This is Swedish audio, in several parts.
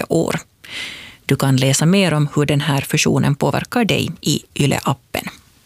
år. Du kan läsa mer om hur den här fusionen påverkar dig i Yle-appen.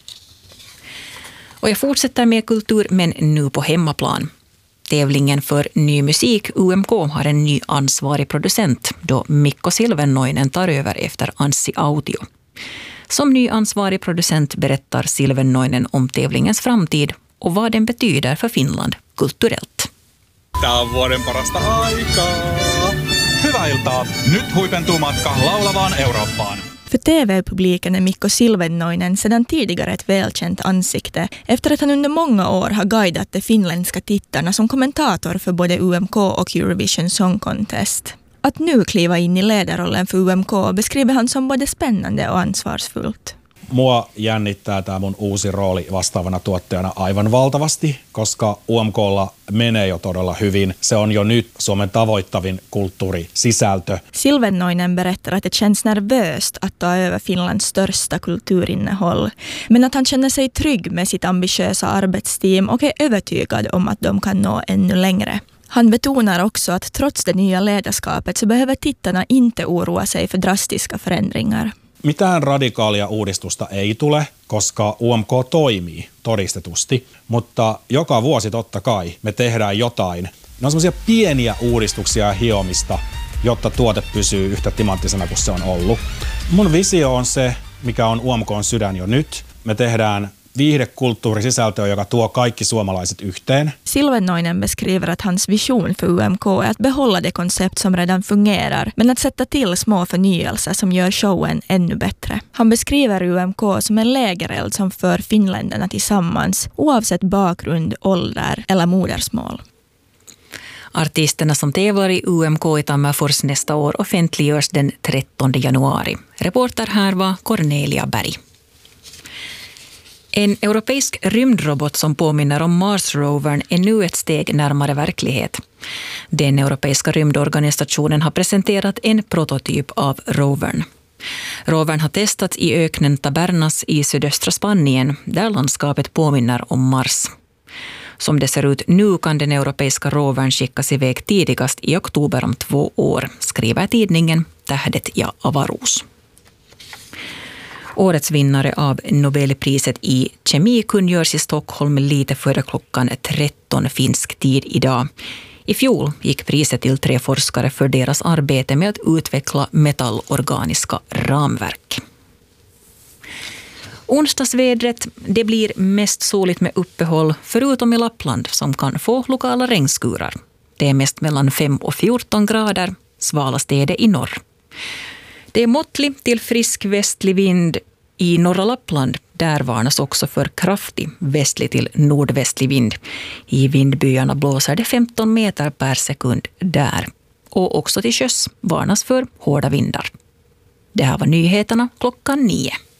Och jag fortsätter med kultur, men nu på hemmaplan. Tävlingen för ny musik, UMK, har en ny ansvarig producent då Mikko Silvennoinen tar över efter Anssi Audio. Som ny ansvarig producent berättar Silvennoinen om tävlingens framtid och vad den betyder för Finland kulturellt. Tämä on vuoden parasta aikaa. Hyvää iltaa. Nyt huipentuu matka laulavaan Eurooppaan. För TV-publiken är Mikko Silvennoinen sedan tidigare ett välkänt ansikte efter att han under många år har guidat de finländska tittarna som kommentator för både UMK och Eurovision Song Contest. Att nu kliva in i ledarrollen för UMK beskriver han som både spännande och ansvarsfullt. Mua jännittää tämä mun uusi rooli vastaavana tuottajana aivan valtavasti, koska UMKlla menee jo todella hyvin. Se on jo nyt Suomen tavoittavin kulttuurisisältö. Silvennoinen berättar att det känns nervöst att ta över Finlands största kulturinnehåll, men att han känner sig trygg med sitt ambitiösa arbetsteam och är övertygad om att de kan nå ännu längre. Han betonar också att trots det nya ledarskapet så behöver tittarna inte oroa sig för drastiska förändringar. Mitään radikaalia uudistusta ei tule, koska UMK toimii todistetusti, mutta joka vuosi totta kai me tehdään jotain. Ne on semmoisia pieniä uudistuksia ja hiomista, jotta tuote pysyy yhtä timanttisena kuin se on ollut. Mun visio on se, mikä on UMK:n sydän jo nyt. Me tehdään viihdekulttuurisisältöä, joka tuo kaikki suomalaiset yhteen. Silvennoinen beskriver att hans vision för UMK är att behålla det koncept som redan fungerar, men att sätta till små förnyelser som gör showen ännu bättre. Han beskriver UMK som en lägereld som för finländarna tillsammans, oavsett bakgrund, ålder eller modersmål. Artisterna som tävlar i UMK i Tammerfors nästa år offentliggörs den 13 januari. Reporter här var Cornelia Berg. En europeisk rymdrobot som påminner om Mars-rovern är nu ett steg närmare verklighet. Den europeiska rymdorganisationen har presenterat en prototyp av rovern. Rovern har testats i öknen Tabernas i sydöstra Spanien, där landskapet påminner om Mars. Som det ser ut nu kan den europeiska rovern skickas iväg tidigast i oktober om 2 år, skriver tidningen Tähdet ja avaruus. Årets vinnare av Nobelpriset i kemi kungörs i Stockholm lite före klockan 13 finsk tid idag. I fjol gick priset till 3 forskare för deras arbete med att utveckla metallorganiska ramverk. Onsdagsvädret, det blir mest soligt med uppehåll förutom i Lappland som kan få lokala regnskurar. Det är mest mellan 5 och 14 grader, svalast är det i norr. Det är måttlig till frisk västlig vind i norra Lappland. Där varnas också för kraftig västlig till nordvästlig vind. I vindbyarna blåser det 15 meter per sekund där. Och också till sjöss varnas för hårda vindar. Det här var nyheterna klockan 9.